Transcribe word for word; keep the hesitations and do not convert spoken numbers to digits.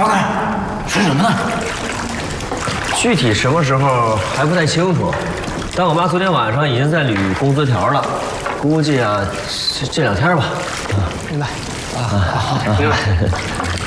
少凯，说什么呢？ 具体什么时候还不太清楚，但我妈昨天晚上已经在捋工资条了，估计啊，这这两天吧。 明白。 啊，明白。